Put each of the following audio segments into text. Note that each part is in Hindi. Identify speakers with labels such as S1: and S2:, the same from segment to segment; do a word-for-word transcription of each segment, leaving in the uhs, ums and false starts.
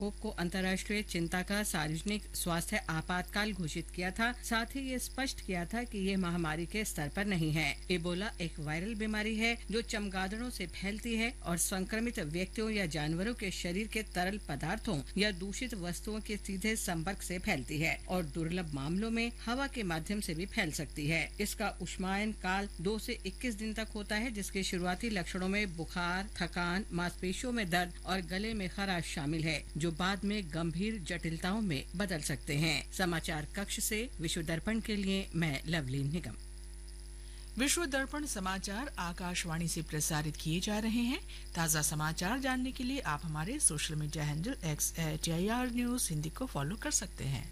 S1: को अंतर्राष्ट्रीय चिंता का सार्वजनिक स्वास्थ्य आपातकाल घोषित किया था। साथ ही ये स्पष्ट किया था कि ये महामारी के स्तर पर नहीं है। इबोला एक वायरल बीमारी है जो चमगादड़ों से फैलती है और संक्रमित व्यक्तियों या जानवरों के शरीर के तरल पदार्थों या दूषित वस्तुओं के सीधे संपर्क से फैलती है और दुर्लभ मामलों में हवा के माध्यम से भी फैल सकती है। इसका उष्मायन काल दो से इक्कीस दिन तक होता है, जिसके शुरुआती लक्षणों में बुखार, थकान, मांसपेशियों में दर्द और गले में खराश शामिल है, जो बाद में गंभीर जटिलताओं में बदल सकते हैं। समाचार कक्ष से विश्व दर्पण के लिए मैं लवलीन निगम।
S2: विश्व दर्पण समाचार आकाशवाणी से प्रसारित किए जा रहे हैं। ताज़ा समाचार जानने के लिए आप हमारे social media handle x eight I R news Hindi को फॉलो कर सकते हैं।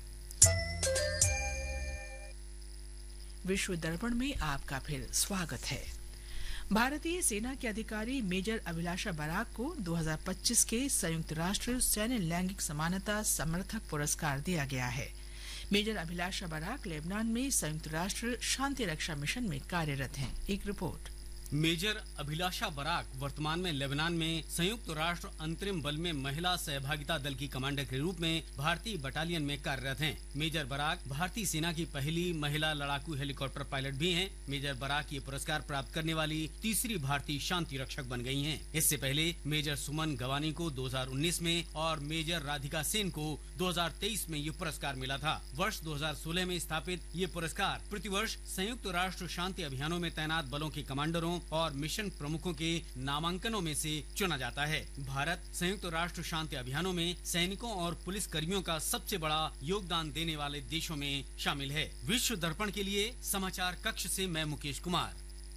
S2: विश्व दर्पण में आपका फिर स्वागत है। भारतीय सेना के अधिकारी मेजर अभिलाषा बराक को दो हज़ार पच्चीस के संयुक्त राष्ट्र सैन्य लैंगिक समानता समर्थक पुरस्कार दिया गया है। मेजर अभिलाषा बराक लेबनान में संयुक्त राष्ट्र शांति रक्षा मिशन में कार्यरत हैं। एक रिपोर्ट।
S3: मेजर अभिलाषा बराक वर्तमान में लेबनान में संयुक्त राष्ट्र अंतरिम बल में महिला सहभागिता दल की कमांडर के रूप में भारतीय बटालियन में कार्यरत हैं। मेजर बराक भारतीय सेना की पहली महिला लड़ाकू हेलीकॉप्टर पायलट भी हैं। मेजर बराक ये पुरस्कार प्राप्त करने वाली तीसरी भारतीय शांति रक्षक बन गई हैं। इससे पहले मेजर सुमन गवानी को दो हज़ार उन्नीस में और मेजर राधिका सेन को दो हज़ार तेईस में ये पुरस्कार मिला था। वर्ष दो हज़ार सोलह में स्थापित ये पुरस्कार प्रतिवर्ष संयुक्त राष्ट्र शांति अभियानों में तैनात बलों के कमांडरों और मिशन प्रमुखों के नामांकनों में से चुना जाता है। भारत संयुक्त राष्ट्र शांति अभियानों में सैनिकों और पुलिस कर्मियों का सबसे बड़ा योगदान देने वाले देशों में शामिल है। विश्व दर्पण के लिए समाचार कक्ष से मैं मुकेश कुमार।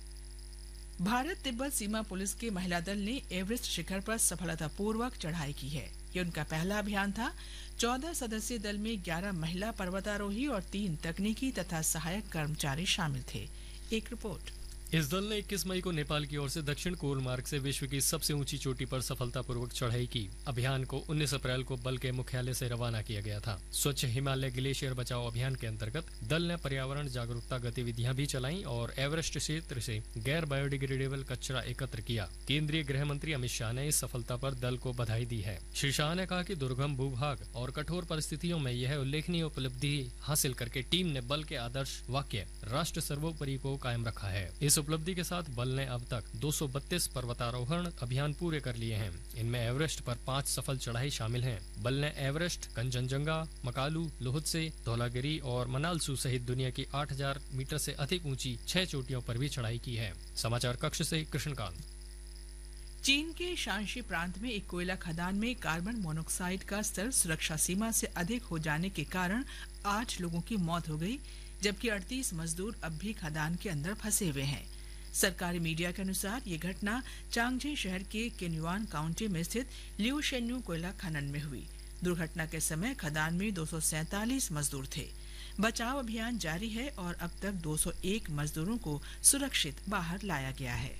S2: भारत तिब्बत सीमा पुलिस के महिला दल ने एवरेस्ट शिखर पर सफलतापूर्वक चढ़ाई की है। ये उनका पहला अभियान था। चौदह सदस्यीय दल में ग्यारह महिला पर्वतारोही और तीन तकनीकी तथा सहायक कर्मचारी शामिल थे। एक रिपोर्ट।
S4: इस दल ने इक्कीस मई को नेपाल की ओर से दक्षिण कोल मार्ग से विश्व की सबसे ऊंची चोटी पर सफलतापूर्वक चढ़ाई की। अभियान को उन्नीस अप्रैल को बल के मुख्यालय से रवाना किया गया था। स्वच्छ हिमालय ग्लेशियर बचाओ अभियान के अंतर्गत दल ने पर्यावरण जागरूकता गतिविधियां भी चलाईं और एवरेस्ट क्षेत्र से गैर बायोडिग्रेडेबल कचरा एकत्र किया। केंद्रीय गृह मंत्री अमित शाह ने इस सफलता पर दल को बधाई दी है। श्री शाह ने कहा कि दुर्गम भूभाग और कठोर परिस्थितियों में यह उल्लेखनीय उपलब्धि हासिल करके टीम ने बल के आदर्श वाक्य राष्ट्र सर्वोपरि को कायम रखा है। इस उपलब्धि के साथ बल ने अब तक दो सौ बत्तीस पर्वतारोहण अभियान पूरे कर लिए हैं। इनमें एवरेस्ट पर पांच सफल चढ़ाई शामिल हैं। बल ने एवरेस्ट, कंचनजंगा, मकालू, लोहत्से, धौलागिरी और मनालसू सहित दुनिया की आठ हज़ार मीटर से अधिक ऊंची छह चोटियों पर भी चढ़ाई की है। समाचार कक्ष से कृष्णकांत।
S2: चीन के शांशी प्रांत में एक कोयला खदान में कार्बन मोनोक्साइड का स्तर सुरक्षा सीमा से अधिक हो जाने के कारण आठ लोगों की मौत हो गई, जबकि अड़तीस मजदूर अब भी खदान के अंदर फंसे हुए हैं। सरकारी मीडिया के अनुसार ये घटना चांगझी शहर के केन्युआन काउंटी में स्थित लिउ शेन्यू कोयला खनन में हुई। दुर्घटना के समय खदान में दो सौ सैंतालीस मजदूर थे। बचाव अभियान जारी है और अब तक दो सौ एक मजदूरों को सुरक्षित बाहर लाया गया है।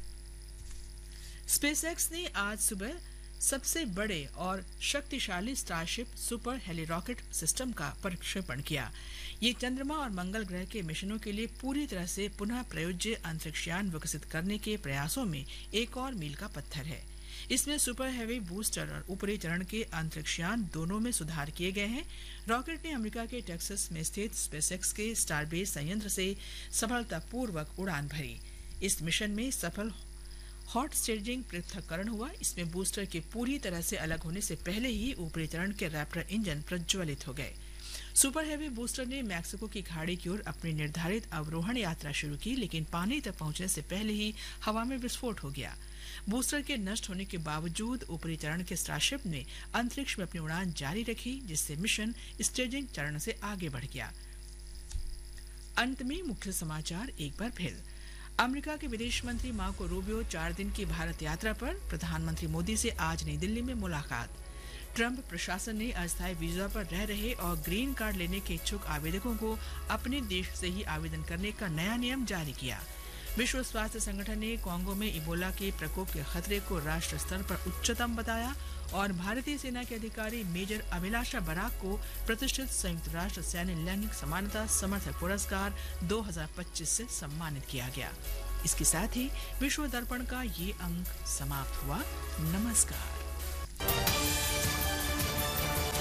S2: स्पेसएक्स ने आज सुबह सबसे बड़े और शक्तिशाली starship super heli rocket system का प्रक्षेपण किया। ये चंद्रमा और मंगल ग्रह के मिशनों के लिए पूरी तरह से पुनः प्रयोज्य अंतरिक्षयान विकसित करने के प्रयासों में एक और मील का पत्थर है। इसमें सुपर हेवी बूस्टर और ऊपरी चरण के अंतरिक्षयान दोनों में सुधार किए गए हैं। रॉकेट ने अमेरिका के टेक्सास में स्थित स्पेसएक्स के स्टारबेस संयंत्र से सफलतापूर्वक उड़ान भरी। इस मिशन में सफल हॉट स्टेजिंग पृथक्करण हुआ। इसमें बूस्टर के पूरी तरह से अलग होने से पहले ही ऊपरी चरण के रैप्टर इंजन प्रज्वलित हो गए। सुपर हेवी बूस्टर ने मैक्सिको की खाड़ी की ओर अपनी निर्धारित अवरोहण यात्रा शुरू की, लेकिन पानी तक पहुंचने से पहले ही हवा में विस्फोट हो गया। बूस्टर के नष्ट होने के बावजूद ऊपरी चरण के स्टारशिप ने अंतरिक्ष में अपनी उड़ान जारी रखी, जिससे मिशन स्टेजिंग चरण से आगे बढ़ गया। अंत में मुख्य समाचार एक बार फिर। अमेरिका के विदेश मंत्री मार्को रूबियो चार दिन की भारत यात्रा पर। प्रधानमंत्री मोदी से आज नई दिल्ली में मुलाकात। ट्रंप प्रशासन ने अस्थायी वीजा पर रह रहे और ग्रीन कार्ड लेने के इच्छुक आवेदकों को अपने देश से ही आवेदन करने का नया नियम जारी किया। विश्व स्वास्थ्य संगठन ने कांगो में इबोला के प्रकोप के खतरे को राष्ट्र स्तर पर उच्चतम बताया और भारतीय सेना के अधिकारी मेजर अभिलाषा बराक को प्रतिष्ठित संयुक्त राष्ट्र सैन्य लैंगिक समानता समर्थक पुरस्कार दो हज़ार पच्चीस से सम्मानित किया गया। इसके साथ ही विश्व दर्पण का ये अंक समाप्त हुआ। नमस्कार।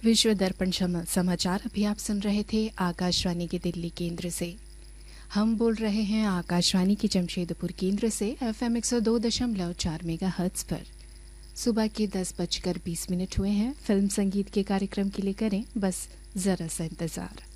S5: विश्व दर्पण समाचार अभी आप सुन रहे थे आकाशवाणी के दिल्ली केंद्र से। हम बोल रहे हैं आकाशवाणी के जमशेदपुर केंद्र से एफएम एक सौ दो दशमलव चार मेगा हर्ट्ज पर। सुबह के दस बजकर बीस मिनट हुए हैं। फिल्म संगीत के कार्यक्रम के लिए करें बस जरा सा इंतजार।